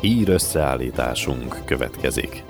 Hír összeállításunk következik.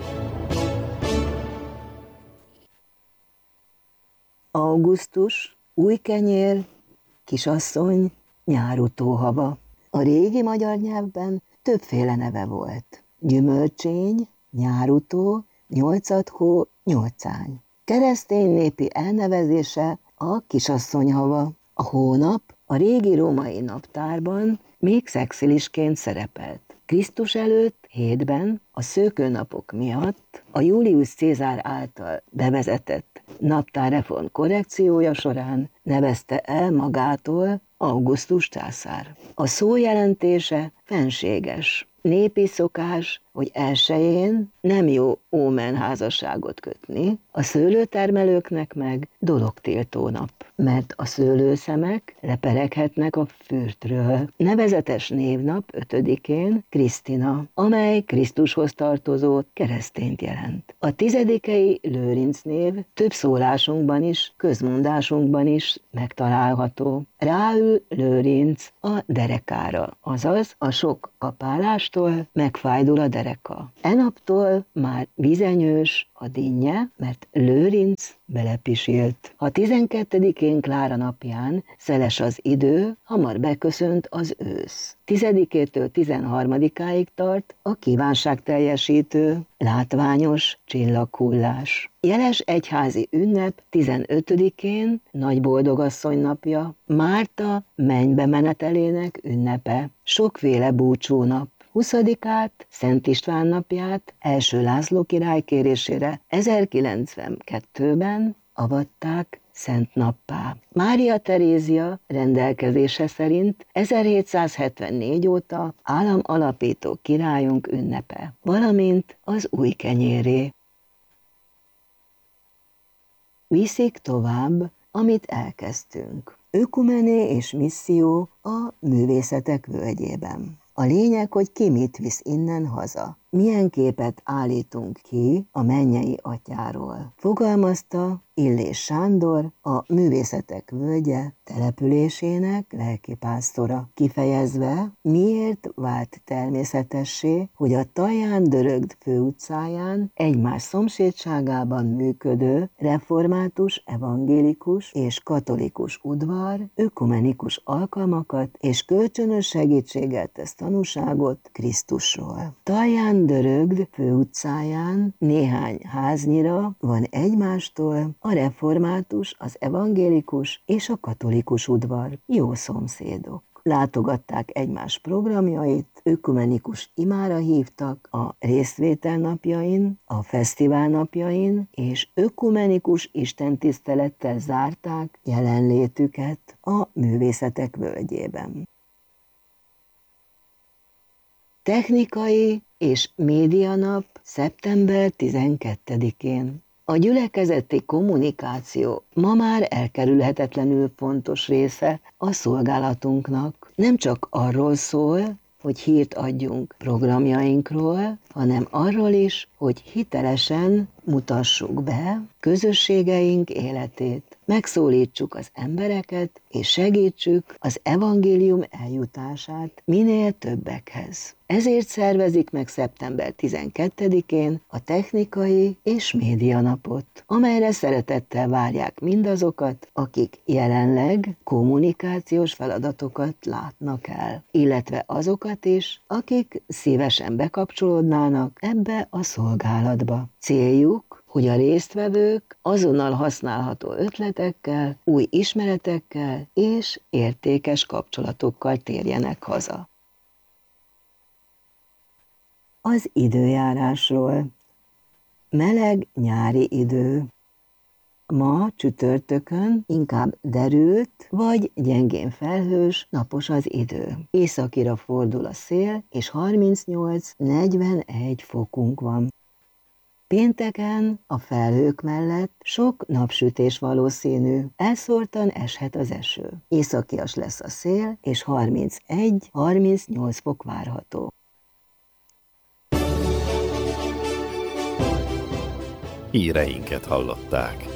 Augusztus, új kenyér, kisasszony, nyárutóhava. A régi magyar nyelvben többféle neve volt. Gyümölcsény, nyárutó, nyolcadhó, nyolcány. Keresztény népi elnevezése a kisasszonyhava. A hónap a régi római naptárban még szexilisként szerepelt. Krisztus előtt 7-ben a szőkőnapok miatt a Julius Cézár által bevezetett naptárreform korrekciója során nevezte el magától Augustus császár. A szó jelentése fenséges. Népi szokás, hogy 1-én nem jó ómen házasságot kötni, a szőlőtermelőknek meg dologtiltó nap, mert a szőlőszemek lepereghetnek a fürtről. Nevezetes névnap 5-én Krisztina, amely Krisztushoz tartozó keresztényt jelent. A 10-i Lőrinc név több szólásunkban is, közmondásunkban is megtalálható. Ráül Lőrinc a derekára, azaz a sok kapálástól megfájdul a dereka. Enaptól már vizenyős a dinnye, mert Lőrinc belepisilt. Ha 12-én Klára napján szeles az idő, hamar beköszönt az ősz. 10-től 13-áig tart a kívánságteljesítő, látványos csillaghullás. Jeles egyházi ünnep 15-én Nagyboldogasszony napja, Márta mennybe menetelének ünnepe, sokféle búcsúnap. 20-át, Szent István napját első László király kérésére 1092-ben avatták szent nappá. Mária Terézia rendelkezése szerint 1774 óta államalapító királyunk ünnepe, valamint az új kenyéré. Viszik tovább, amit elkezdtünk. Ökumené és misszió a művészetek völgyében. A lényeg, hogy ki mit visz innen haza. Milyen képet állítunk ki a mennyei atyáról. Fogalmazta Illés Sándor, a Művészetek Völgye településének lelkipásztora, kifejezve, miért vált természetessé, hogy a Taján-Dörögd főutcáján egymás szomszédságában működő református, evangélikus és katolikus udvar ökumenikus alkalmakat és kölcsönös segítséggel tesz tanúságot Krisztusról. Taján-Dörögd főutcáján néhány háznyira van egymástól a református, az evangélikus és a katolikus udvar, jó szomszédok. Látogatták egymás programjait, ökumenikus imára hívtak a részvétel napjain, a fesztivál napjain, és ökumenikus istentisztelettel zárták jelenlétüket a Művészetek Völgyében. Technikai és médianap szeptember 12-én. A gyülekezeti kommunikáció ma már elkerülhetetlenül fontos része a szolgálatunknak. Nem csak arról szól, hogy hírt adjunk programjainkról, hanem arról is, hogy hitelesen mutassuk be közösségeink életét, megszólítsuk az embereket, és segítsük az evangélium eljutását minél többekhez. Ezért szervezik meg szeptember 12-én a technikai és médianapot, amelyre szeretettel várják mindazokat, akik jelenleg kommunikációs feladatokat látnak el, illetve azokat is, akik szívesen bekapcsolódnának ebbe a szolgálatba. Céljuk, hogy a résztvevők azonnal használható ötletekkel, új ismeretekkel és értékes kapcsolatokkal térjenek haza. Az időjárásról. Meleg nyári idő. Ma csütörtökön inkább derült vagy gyengén felhős, napos az idő. Északira fordul a szél, és 38-41 fokunk van. Pénteken a felhők mellett sok napsütés valószínű, elszórtan eshet az eső. Északias lesz a szél, és 31-38 fok várható. Híreinket hallották.